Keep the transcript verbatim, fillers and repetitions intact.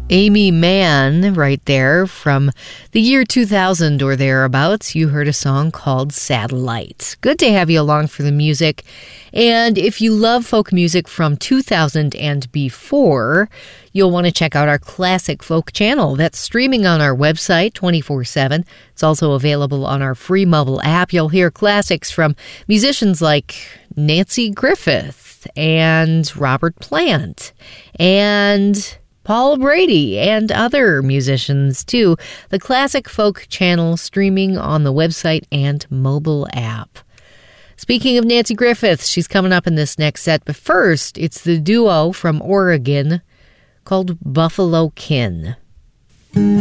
Amy Mann right there from the year two thousand or thereabouts. You heard a song called Satellite. Good to have you along for the music. And if you love folk music from two thousand and before, you'll want to check out our Classic Folk channel. That's streaming on our website twenty-four seven. It's also available on our free mobile app. You'll hear classics from musicians like Nancy Griffith and Robert Plant and Paul Brady, and other musicians, too. The Classic Folk channel streaming on the website and mobile app. Speaking of Nancy Griffith, she's coming up in this next set. But first, it's the duo from Oregon called Buffalo Kin.